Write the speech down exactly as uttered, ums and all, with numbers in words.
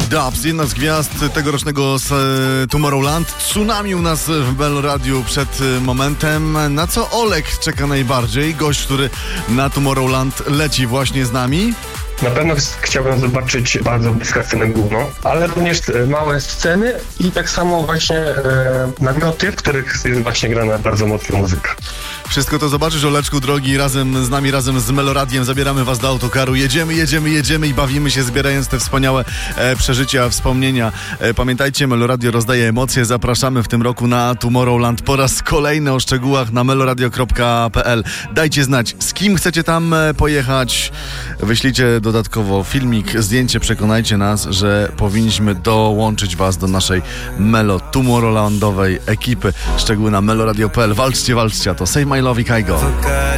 Dubs, jedna z gwiazd tegorocznego Tomorrowland. Tsunami u nas w Melo Radio przed momentem. Na co Olek czeka najbardziej? Gość, który na Tomorrowland leci właśnie z nami. Na pewno chciałbym zobaczyć bardzo blisko scenę główną, ale również małe sceny i tak samo właśnie e, namioty, w których jest właśnie grana bardzo mocna muzyka. Wszystko to zobaczysz, Oleczku drogi, razem z nami, razem z Meloradiem. Zabieramy was do autokaru. Jedziemy, jedziemy, jedziemy i bawimy się, zbierając te wspaniałe e, przeżycia, wspomnienia. E, pamiętajcie, Meloradio rozdaje emocje. Zapraszamy w tym roku na Tomorrowland po raz kolejny. O szczegółach na meloradio kropka p l. Dajcie znać, z kim chcecie tam e, pojechać. Wyślijcie dodatkowo filmik, zdjęcie. Przekonajcie nas, że powinniśmy dołączyć was do naszej Melo Tomorrowlandowej ekipy. Szczegóły na meloradio kropka p l. Walczcie, walczcie, a to Save My Love i Kaigo.